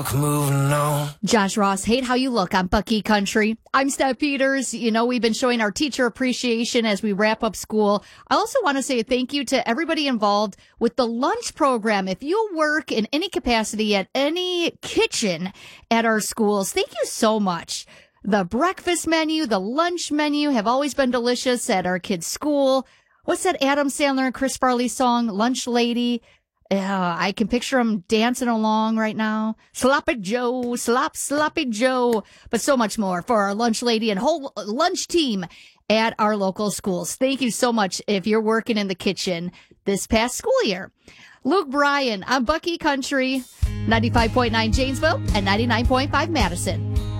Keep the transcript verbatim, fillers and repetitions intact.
Moving on. Josh Ross, hate how you look on Bucky Country. I'm Steph Peters. You know, we've been showing our teacher appreciation as we wrap up school. I also want to say a thank you to everybody involved with the lunch program. If you work in any capacity at any kitchen at our schools, thank you so much. The breakfast menu, the lunch menu have always been delicious at our kids' school. What's that Adam Sandler and Chris Farley song, Lunch Lady? Yeah, I can picture him dancing along right now. Sloppy Joe, slop, sloppy Joe, but so much more for our lunch lady and whole lunch team at our local schools. Thank you so much if you're working in the kitchen this past school year. Luke Bryan on Bucky Country, ninety-five point nine Janesville and ninety-nine point five Madison.